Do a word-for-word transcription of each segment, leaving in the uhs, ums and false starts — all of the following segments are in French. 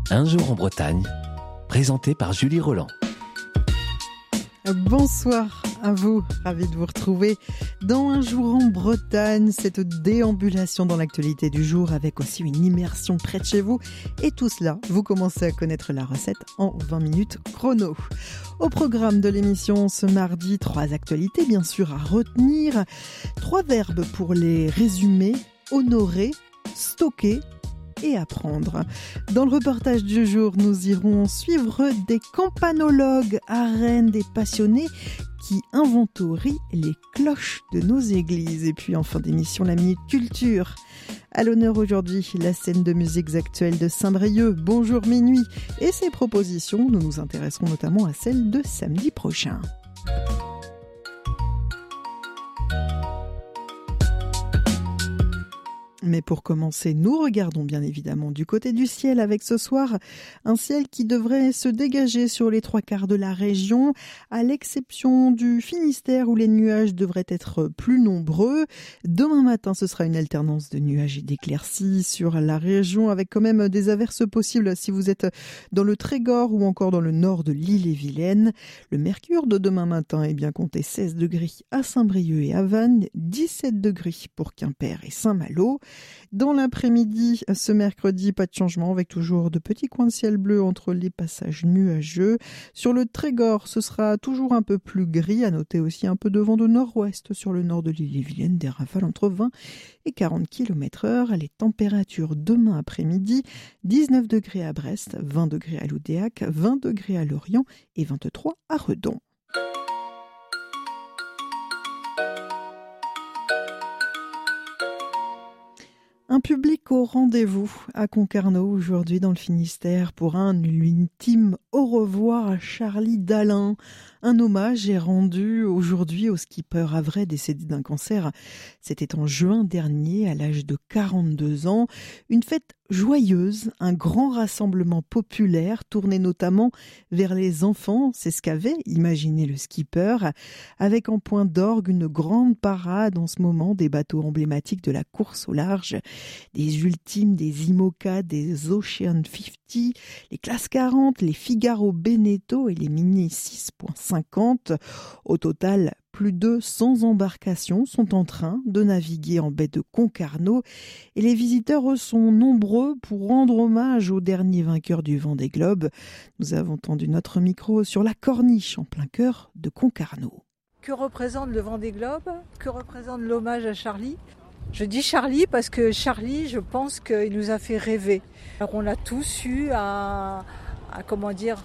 Un jour en Bretagne, présenté par Julie Roland. Bonsoir à vous, ravi de vous retrouver dans Un jour en Bretagne, cette déambulation dans l'actualité du jour avec aussi une immersion près de chez vous. Et tout cela, vous commencez à connaître la recette en vingt minutes chrono. Au programme de l'émission ce mardi, trois actualités bien sûr à retenir, trois verbes pour les résumer, honorer, stocker et apprendre. Dans le reportage du jour, nous irons suivre des campanologues à Rennes, des passionnés qui inventorient les cloches de nos églises. Et puis en fin d'émission, la Minute Culture. À l'honneur aujourd'hui, la scène de musiques actuelles de Saint-Brieuc, Bonjour Minuit. Et ses propositions, nous nous intéresserons notamment à celle de samedi prochain. Mais pour commencer, nous regardons bien évidemment du côté du ciel avec ce soir un ciel qui devrait se dégager sur les trois quarts de la région, à l'exception du Finistère où les nuages devraient être plus nombreux. Demain matin, ce sera une alternance de nuages et d'éclaircies sur la région avec quand même des averses possibles si vous êtes dans le Trégor ou encore dans le nord de l'Ille-et-Vilaine. Le mercure de demain matin est bien compté seize degrés à Saint-Brieuc et à Vannes, dix-sept degrés pour Quimper et Saint-Malo. Dans l'après-midi, ce mercredi, pas de changement avec toujours de petits coins de ciel bleu entre les passages nuageux. Sur le Trégor, ce sera toujours un peu plus gris. À noter aussi un peu de vent de nord-ouest sur le nord de l'Ille-et-Vilaine, des rafales entre vingt et quarante kilomètres heure. Les températures demain après-midi, dix-neuf degrés à Brest, vingt degrés à Loudéac, vingt degrés à Lorient et vingt-trois à Redon. Un public au rendez-vous à Concarneau aujourd'hui dans le Finistère pour un ultime au revoir à Charlie Dalin. Un hommage est rendu aujourd'hui au skipper havrais décédé d'un cancer. C'était en juin dernier à l'âge de quarante-deux ans. Une fête joyeuse, un grand rassemblement populaire tourné notamment vers les enfants. C'est ce qu'avait imaginé le skipper, avec en point d'orgue une grande parade en ce moment des bateaux emblématiques de la course au large, des Ultimes, des IMOCA, des Ocean cinquante, les Classe quarante, les Figaro Beneteau et les Mini six virgule cinquante. Au total, plus de cent embarcations sont en train de naviguer en baie de Concarneau et les visiteurs eux, sont nombreux pour rendre hommage au dernier vainqueur du Vendée Globe. Nous avons tendu notre micro sur la corniche en plein cœur de Concarneau. Que représente le Vendée Globe ? Que représente l'hommage à Charlie ? Je dis Charlie parce que Charlie, je pense qu'il nous a fait rêver. Alors on a tous eu un, un comment dire,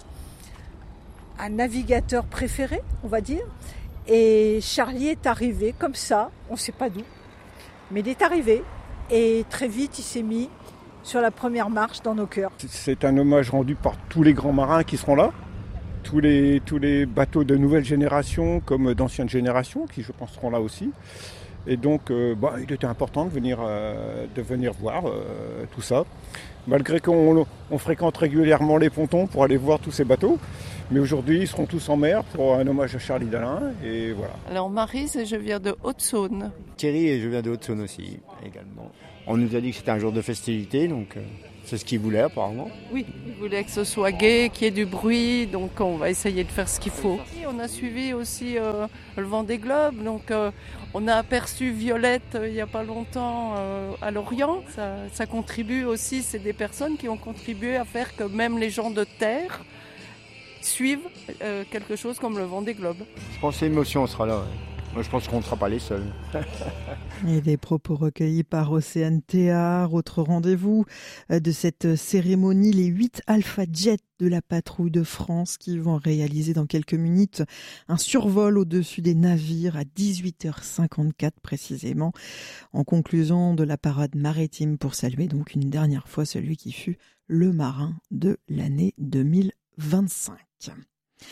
un navigateur préféré, on va dire. Et Charlie est arrivé comme ça, on ne sait pas d'où, mais il est arrivé et très vite il s'est mis sur la première marche dans nos cœurs. C'est un hommage rendu par tous les grands marins qui seront là, tous les, tous les bateaux de nouvelle génération comme d'anciennes générations qui je pense seront là aussi. Et donc euh, bah, il était important de venir, euh, de venir voir euh, tout ça. Malgré qu'on on fréquente régulièrement les pontons pour aller voir tous ces bateaux. Mais aujourd'hui, ils seront tous en mer pour un hommage à Charlie Dalin. Et voilà. Alors Maryse et je viens de Haute-Saône. Thierry et je viens de Haute-Saône aussi, également. On nous a dit que c'était un jour de festivité, donc euh, c'est ce qu'ils voulaient apparemment. Oui, ils voulaient que ce soit gai, qu'il y ait du bruit, donc on va essayer de faire ce qu'il faut. On a suivi aussi euh, le Vendée Globe, donc euh, on a aperçu Violette euh, il n'y a pas longtemps euh, à Lorient. Ça, ça contribue aussi, c'est des personnes qui ont contribué à faire que même les gens de terre suivent euh, quelque chose comme le Vendée Globe. Je pense que l'émotion sera là. Ouais. Moi, je pense qu'on ne sera pas les seuls. Et des propos recueillis par Océane Théard. Autre rendez-vous de cette cérémonie, les huit Alpha Jets de la patrouille de France qui vont réaliser dans quelques minutes un survol au-dessus des navires à dix-huit heures cinquante-quatre précisément, en conclusion de la parade maritime pour saluer donc une dernière fois celui qui fut le marin de l'année deux mille vingt-cinq.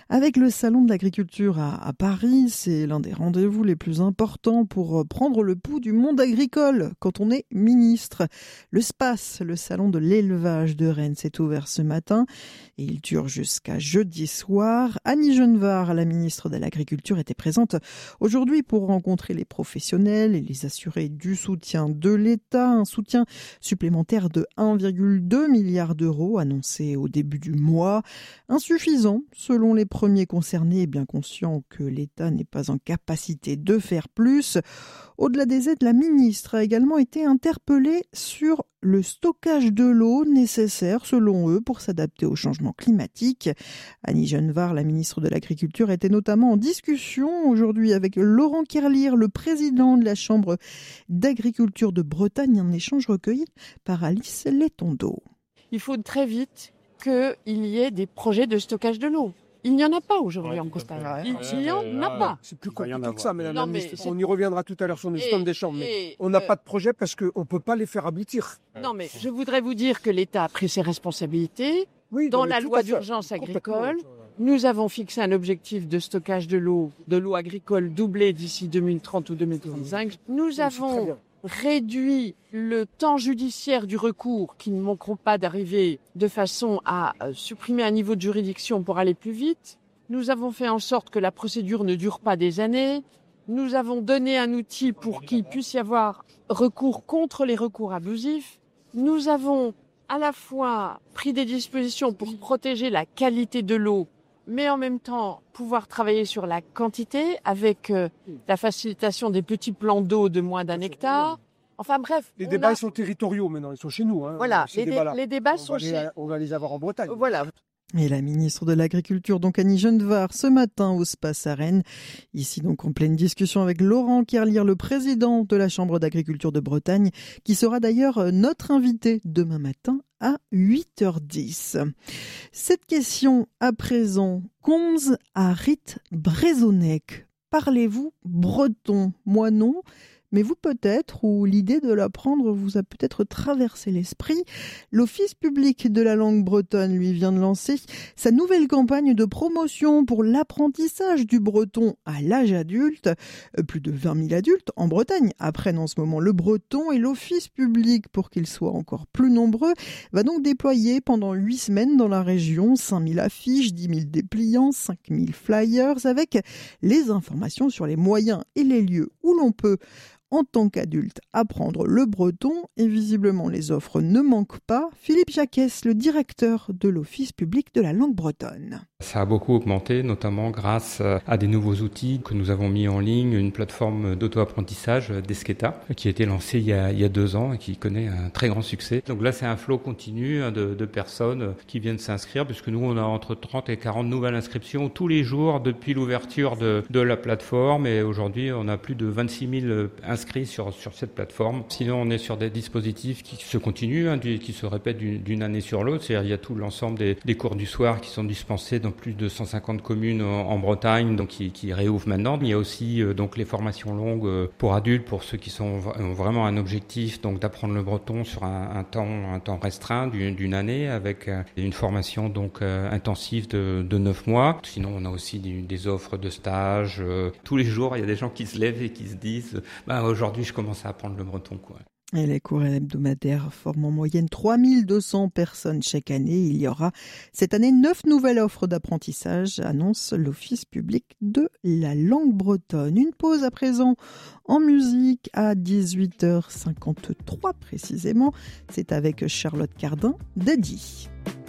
Avec le Salon de l'agriculture à, à Paris, c'est l'un des rendez-vous les plus importants pour prendre le pouls du monde agricole quand on est ministre. Le SPACE, le Salon de l'élevage de Rennes, s'est ouvert ce matin et il dure jusqu'à jeudi soir. Annie Genevard, la ministre de l'Agriculture, était présente aujourd'hui pour rencontrer les professionnels et les assurer du soutien de l'État. Un soutien supplémentaire de un virgule deux milliard d'euros annoncé au début du mois. Insuffisant, selon les premiers concernés, bien conscients que l'État n'est pas en capacité de faire plus. Au-delà des aides, la ministre a également été interpellée sur le stockage de l'eau nécessaire, selon eux, pour s'adapter au changement climatique. Annie Genevard, la ministre de l'Agriculture, était notamment en discussion aujourd'hui avec Laurent Kerlier, le président de la Chambre d'agriculture de Bretagne, un échange recueilli par Alice Lettondo. Il faut très vite qu'il y ait des projets de stockage de l'eau. Il n'y en a pas aujourd'hui ouais, en Bretagne. ouais, Il n'y en a pas. C'est plus compliqué que ça, madame la ministre. c'est... On y reviendra tout à l'heure sur le système des chambres. Mais on n'a euh... pas de projet parce qu'on ne peut pas les faire aboutir. Non, mais je voudrais vous dire que l'État a pris ses responsabilités. Oui, dans la loi d'urgence agricole, nous avons fixé un objectif de stockage de l'eau, de l'eau agricole doublé d'ici deux mille trente ou deux mille trente-cinq. Nous oui, avons réduit le temps judiciaire du recours qui ne manqueront pas d'arriver de façon à supprimer un niveau de juridiction pour aller plus vite. Nous avons fait en sorte que la procédure ne dure pas des années. Nous avons donné un outil pour qu'il puisse y avoir recours contre les recours abusifs. Nous avons à la fois pris des dispositions pour protéger la qualité de l'eau, mais en même temps pouvoir travailler sur la quantité avec euh, la facilitation des petits plans d'eau de moins d'un hectare. Enfin bref. Les débats a... ils sont territoriaux maintenant, ils sont chez nous. Hein, voilà, les, dé- les débats on sont les, chez... On va les avoir en Bretagne. Voilà. Et la ministre de l'Agriculture, donc Annie Genevard, ce matin au SPACE à Rennes. Ici donc en pleine discussion avec Laurent Kerlier, le président de la Chambre d'agriculture de Bretagne, qui sera d'ailleurs notre invité demain matin à huit heures dix. Cette question à présent, Comz à Rit Brezonec. Parlez-vous breton? Moi non. Mais vous peut-être, ou l'idée de l'apprendre vous a peut-être traversé l'esprit. L'Office public de la langue bretonne, lui, vient de lancer sa nouvelle campagne de promotion pour l'apprentissage du breton à l'âge adulte. Plus de vingt mille adultes en Bretagne apprennent en ce moment le breton et l'Office public, pour qu'il soit encore plus nombreux, va donc déployer pendant huit semaines dans la région cinq mille affiches, dix mille dépliants, cinq mille flyers avec les informations sur les moyens et les lieux où l'on peut en tant qu'adulte, apprendre le breton, et visiblement les offres ne manquent pas. Philippe Jacquès, le directeur de l'Office public de la langue bretonne. Ça a beaucoup augmenté, notamment grâce à des nouveaux outils que nous avons mis en ligne, une plateforme d'auto-apprentissage, Desqueta, qui a été lancée il y a, il y a deux ans et qui connaît un très grand succès. Donc là, c'est un flot continu de, de personnes qui viennent s'inscrire, puisque nous, on a entre trente et quarante nouvelles inscriptions tous les jours depuis l'ouverture de, de la plateforme, et aujourd'hui, on a plus de vingt-six mille inscrits sur, sur cette plateforme. Sinon, on est sur des dispositifs qui se continuent, hein, qui se répètent d'une, d'une année sur l'autre. C'est-à-dire, il y a tout l'ensemble des, des cours du soir qui sont dispensés dans plus de cent cinquante communes en, en Bretagne, donc qui, qui réouvrent maintenant. Il y a aussi euh, donc les formations longues euh, pour adultes, pour ceux qui sont ont vraiment un objectif, donc d'apprendre le breton sur un, un temps un temps restreint d'une, d'une année, avec euh, une formation donc euh, intensive de, de neuf mois. Sinon, on a aussi des, des offres de stage. Euh, tous les jours, il y a des gens qui se lèvent et qui se disent bah, aujourd'hui, je commence à apprendre le breton, quoi. Et les cours hebdomadaires forment en moyenne trois mille deux cents personnes chaque année. Il y aura cette année neuf nouvelles offres d'apprentissage, annonce l'Office public de la langue bretonne. Une pause à présent en musique à dix-huit heures cinquante-trois précisément. C'est avec Charlotte Cardin, Daddy.